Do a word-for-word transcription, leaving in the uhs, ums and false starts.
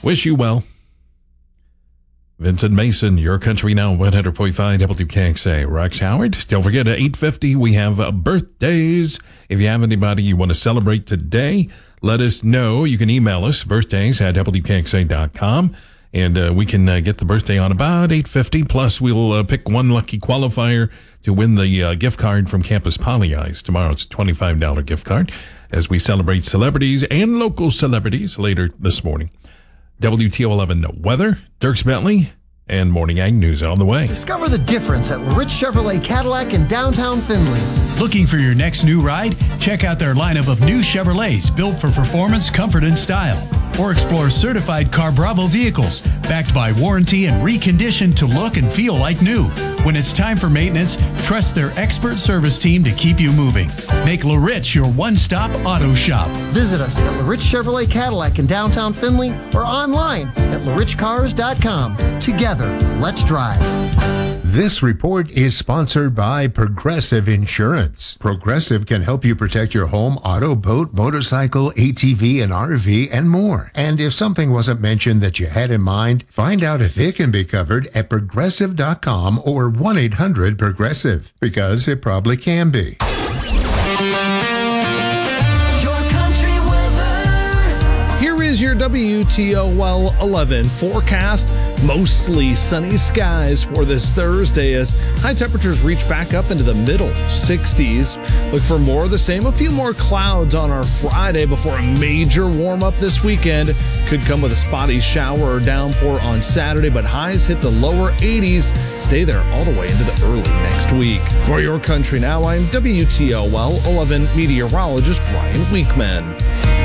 Wish you well. Vincent Mason, Your Country Now, one hundred point five W K X A. Rex Howard. Don't forget, at eight fifty, we have uh, birthdays. If you have anybody you want to celebrate today, let us know. You can email us, birthdays at W K X A dot com, and uh, we can uh, get the birthday on about eight fifty. Plus, we'll uh, pick one lucky qualifier to win the uh, gift card from Campus Poly Eyes. Tomorrow, it's a twenty-five dollars gift card as we celebrate celebrities and local celebrities later this morning. W T O eleven weather, Dirks Bentley, and Morning Ag News on the way. Discover the difference at Rich Chevrolet Cadillac in downtown Findlay. Looking for your next new ride? Check out their lineup of new Chevrolets built for performance, comfort, and style. Or explore certified Car Bravo vehicles, backed by warranty and reconditioned to look and feel like new. When it's time for maintenance, trust their expert service team to keep you moving. Make La Rich your one-stop auto shop. Visit us at La Rich Chevrolet Cadillac in downtown Findlay or online at la rich cars dot com. Together, let's drive. This report is sponsored by Progressive Insurance. Progressive can help you protect your home, auto, boat, motorcycle, A T V, and R V, and more. And if something wasn't mentioned that you had in mind, find out if it can be covered at progressive dot com or one eight hundred progressive, because it probably can be. Is your W T O L eleven forecast. Mostly sunny skies for this Thursday as high temperatures reach back up into the middle sixties. Look for more of the same. A few more clouds on our Friday before a major warm up this weekend. Could come with a spotty shower or downpour on Saturday, but highs hit the lower eighties. Stay there all the way into the early next week. For Your Country Now, I'm W T O L eleven meteorologist Ryan Weekman.